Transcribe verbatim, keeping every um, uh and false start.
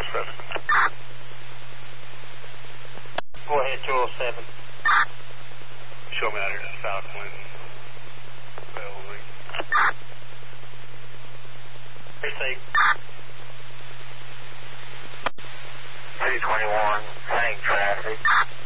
seven. Go ahead, two oh seven. Show me out here to South Clinton. Bellevue. Precinct. two twenty-one, same traffic.